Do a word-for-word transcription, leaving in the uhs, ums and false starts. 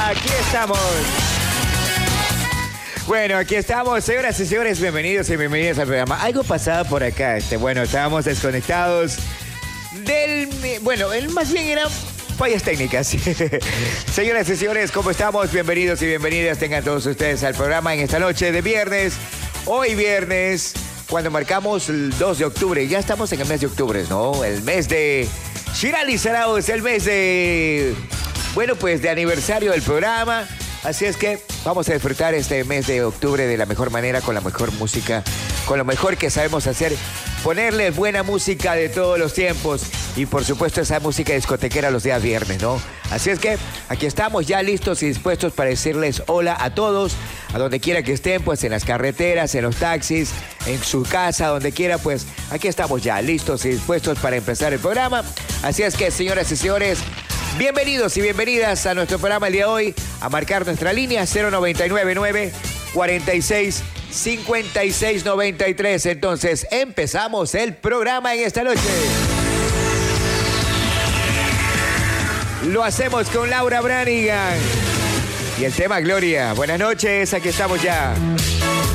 Aquí estamos. Bueno, aquí estamos, señoras y señores, bienvenidos y bienvenidas al programa. Algo pasaba por acá, este, bueno, estábamos desconectados del... Bueno, el, más bien eran fallas técnicas. Señoras y señores, ¿cómo estamos? Bienvenidos y bienvenidas tengan todos ustedes al programa en esta noche de viernes. Hoy viernes, cuando marcamos el dos de octubre, ya estamos en el mes de octubre, ¿no? El mes de Shirali Sarao, es el mes de... Bueno, pues de aniversario del programa. Así es que vamos a disfrutar este mes de octubre de la mejor manera, con la mejor música, con lo mejor que sabemos hacer, ponerle buena música de todos los tiempos y por supuesto esa música discotequera los días viernes, ¿no? Así es que aquí estamos ya listos y dispuestos para decirles hola a todos, a donde quiera que estén, pues en las carreteras, en los taxis, en su casa, donde quiera, pues aquí estamos ya listos y dispuestos para empezar el programa. Así es que, señoras y señores, bienvenidos y bienvenidas a nuestro programa el día de hoy, a marcar nuestra línea cero noventa y nueve nueve cuarenta y seis cincuenta y seis noventa y tres. Entonces, empezamos el programa en esta noche. Lo hacemos con Laura Branigan y el tema Gloria. Buenas noches, aquí estamos ya.